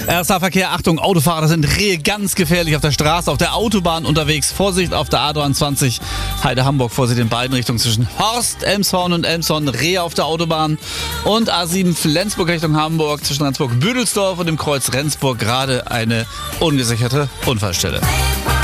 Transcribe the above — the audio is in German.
Erster Verkehr, Achtung, Autofahrer, das sind Rehe ganz gefährlich auf der Straße, auf der Autobahn unterwegs. Vorsicht auf der A23 Heide-Hamburg, Vorsicht in beiden Richtungen zwischen Horst, Elmshorn und Elmshorn, Rehe auf der Autobahn. Und A7 Flensburg Richtung Hamburg zwischen Rendsburg-Büdelsdorf und dem Kreuz Rendsburg gerade eine ungesicherte Unfallstelle.